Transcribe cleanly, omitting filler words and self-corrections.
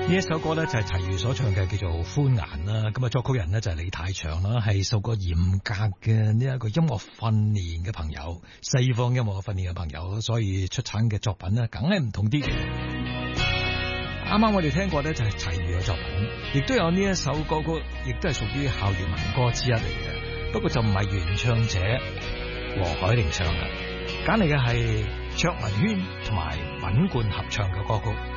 呢一首歌咧就係齊豫所唱嘅，叫做《歡顏》啦。咁啊，作曲人呢就係李泰祥啦，係受過嚴格嘅呢一個音樂訓練嘅朋友，西方音樂訓練嘅朋友，所以出產嘅作品呢梗係唔同啲嘅。啱啱我哋聽過咧就係齊豫嘅作品，亦都有呢一首歌曲，亦都係屬於校園民歌之一嚟嘅。不過就唔係原唱者黃海玲唱嘅，揀嚟嘅係卓文萱同埋品冠合唱嘅歌曲。